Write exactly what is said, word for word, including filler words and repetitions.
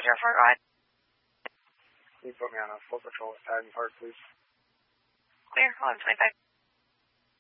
zero four, go ahead. Can you put me on a full patrol with Tag and Park, please? Clear, eleven twenty-five.